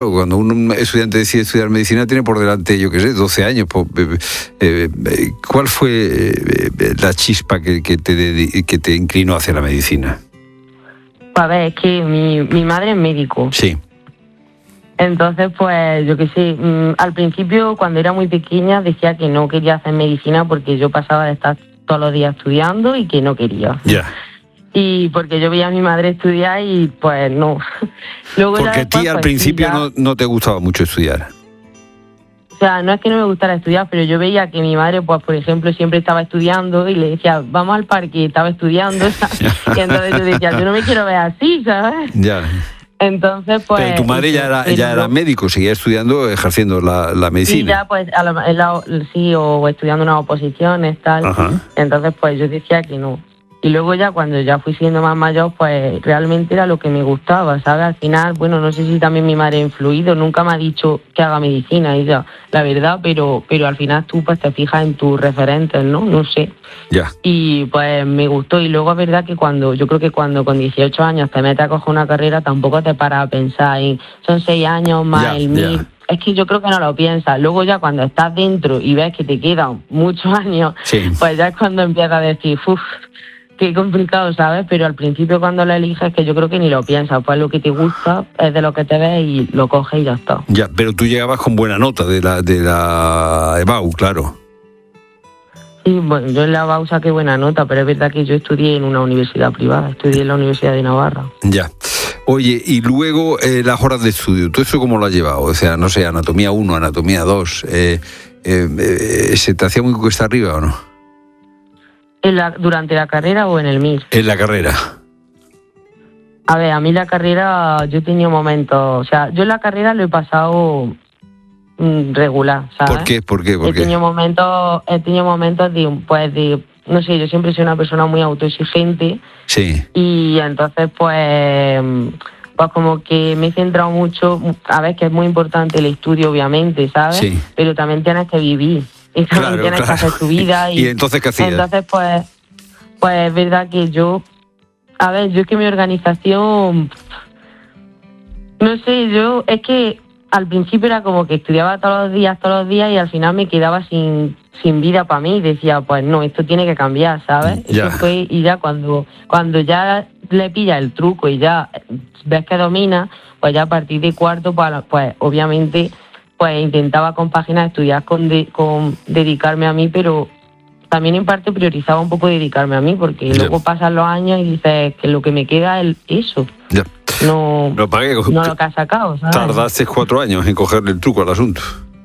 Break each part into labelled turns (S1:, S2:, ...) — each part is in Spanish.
S1: Cuando un estudiante decide estudiar medicina tiene por delante, yo qué sé, 12 años. ¿Cuál fue la chispa que te inclinó hacia la medicina?
S2: A ver, es que mi madre es médico.
S1: Sí.
S2: Entonces, pues, yo qué sé, al principio, cuando era muy pequeña, decía que no quería hacer medicina porque yo pasaba de estar todos los días estudiando y que no quería.
S1: Ya.
S2: Y porque yo veía a mi madre estudiar y pues no. Luego
S1: porque
S2: después,
S1: a ti al
S2: pues,
S1: principio
S2: sí,
S1: no te gustaba mucho estudiar.
S2: O sea, no es que no me gustara estudiar, pero yo veía que mi madre, pues por ejemplo, siempre estaba estudiando y le decía, vamos al parque, y estaba estudiando. Y entonces yo decía, yo no me quiero ver así, ¿sabes?
S1: Ya.
S2: Entonces, pues...
S1: Pero tu madre ya era médico, seguía estudiando, ejerciendo la medicina.
S2: Sí, ya pues, sí, o estudiando unas oposiciones, tal.
S1: Ajá.
S2: Entonces, pues yo decía que no. Y luego ya cuando ya fui siendo más mayor, pues realmente era lo que me gustaba, ¿sabes? Al final, bueno, no sé si también mi madre ha influido, nunca me ha dicho que haga medicina, ella, la verdad, pero al final tú pues te fijas en tus referentes, ¿no? No sé.
S1: Ya.
S2: Y pues me gustó, y luego es verdad que yo creo que cuando con 18 años te metes a coger una carrera, tampoco te paras a pensar en, son 6 años más el 1000. Es que yo creo que no lo piensas. Luego ya cuando estás dentro y ves que te quedan muchos años,
S1: sí,
S2: pues ya es cuando empiezas a decir, uff, qué complicado, ¿sabes? Pero al principio cuando lo eliges, que yo creo que ni lo piensas, pues lo que te gusta es de lo que te ves y lo coges y ya está.
S1: Ya, pero tú llegabas con buena nota de la EBAU, claro.
S2: Sí, bueno, yo en la EBAU saqué buena nota, pero es verdad que yo estudié en una universidad privada, estudié en la Universidad de Navarra.
S1: Ya. Oye, y luego las horas de estudio, ¿tú eso cómo lo has llevado? O sea, no sé, anatomía 1, anatomía 2, ¿se te hacía muy cuesta arriba o no?
S2: ¿Durante la carrera o en el MIR?
S1: En la carrera.
S2: A ver, a mí la carrera, yo he tenido momentos, o sea, yo en la carrera lo he pasado regular, ¿sabes?
S1: ¿Por qué? ¿Por qué?
S2: He tenido momentos de, no sé, yo siempre soy una persona muy autoexigente.
S1: Sí.
S2: Y entonces, pues como que me he centrado mucho, a ver, que es muy importante el estudio, obviamente, ¿sabes?
S1: Sí.
S2: Pero también tienes que vivir. Y también tienes que hacer tu vida.
S1: ¿Y entonces qué hacías?
S2: Entonces, pues es verdad que yo es que mi organización, no sé, es que al principio era como que estudiaba todos los días y al final me quedaba sin vida para mí y decía, pues no, esto tiene que cambiar, ¿sabes?
S1: Ya.
S2: Eso fue, y ya cuando ya le pilla el truco y ya ves que domina, pues ya a partir de cuarto, pues obviamente pues intentaba compaginar estudiar con dedicarme a mí, pero también en parte priorizaba un poco dedicarme a mí, porque luego pasan los años y dices que lo que me queda es eso.
S1: Ya.
S2: No lo que has sacado, ¿sabes?
S1: Tardaste 4 años en cogerle el truco al asunto.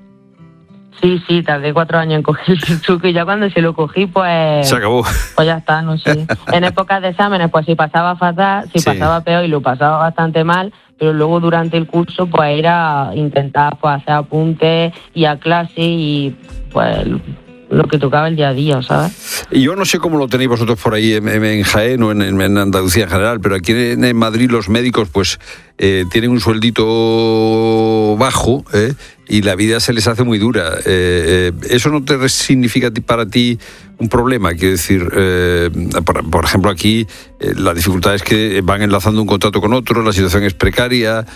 S2: Sí, tardé 4 años en coger el truco y ya cuando se lo cogí, pues...
S1: Se acabó.
S2: Pues ya está, no sé. En épocas de exámenes, pues si pasaba fatal, si pasaba peor y lo pasaba bastante mal, pero luego durante el curso, pues era intentar pues hacer apuntes y a clase y pues lo que tocaba el día a día, ¿sabes?
S1: Y yo no sé cómo lo tenéis vosotros por ahí en Jaén o en Andalucía en general, pero aquí en Madrid los médicos pues tienen un sueldito bajo y la vida se les hace muy dura. ¿Eso no te significa para ti un problema? Quiero decir, por ejemplo, aquí la dificultad es que van enlazando un contrato con otro, la situación es precaria,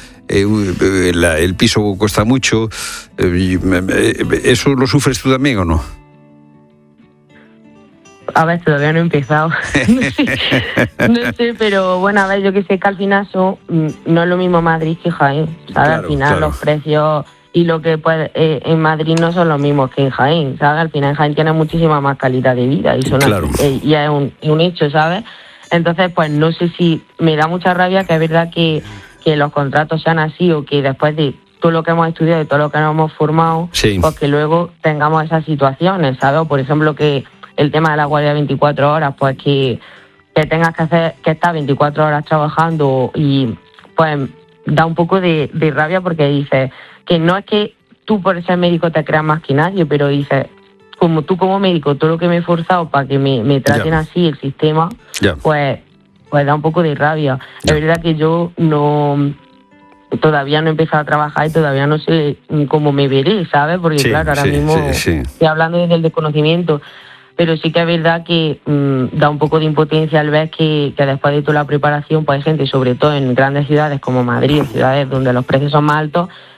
S1: el piso cuesta mucho. ¿Eso lo sufres tú también o no?
S2: A ver, todavía no he empezado. no sé, pero bueno, a ver, yo que sé que al final no es lo mismo Madrid que Jaén, ¿sabes? Claro, al final los precios y lo que en Madrid no son los mismos que en Jaén, ¿sabes? Al final en Jaén tiene muchísima más calidad de vida y y es un hecho, ¿sabes? Entonces, pues no sé si me da mucha rabia que es verdad que los contratos sean así o que después de todo lo que hemos estudiado y todo lo que nos hemos formado, pues que luego tengamos esas situaciones, ¿sabes? O por ejemplo que el tema de la guardia de 24 horas, pues que tengas que estar 24 horas trabajando y pues da un poco de rabia porque dices que no es que tú por ser médico te creas más que nadie, pero dices, como tú como médico, todo lo que me he esforzado para que me traten así el sistema, pues da un poco de rabia. Es verdad que yo todavía no he empezado a trabajar y todavía no sé cómo me veré, ¿sabes? Porque claro, ahora mismo estoy hablando desde el desconocimiento. pero sí que es verdad que da un poco de impotencia al ver que después de toda la preparación, pues hay gente, sobre todo en grandes ciudades como Madrid, ciudades donde los precios son más altos,